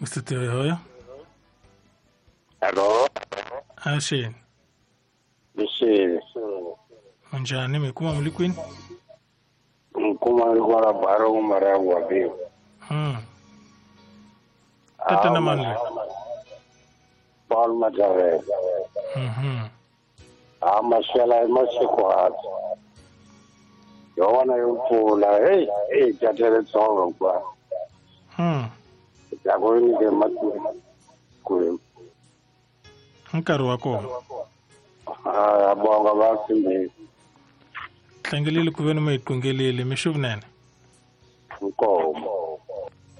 Usithoyo. Hello. Ashini. Bishile. Unjani mikuma mlikwini? Mkuma alikuwa na baro kumara wapi. Tata na manli. Paul Majave. Mashala masiko. Yowana yupula jatere tsongo kwa. Yakoni ke matu. Kuim. Nkaru wako. Bonga basindi. Tlangelile kuvenu maitungelile mishuvnene. Nko.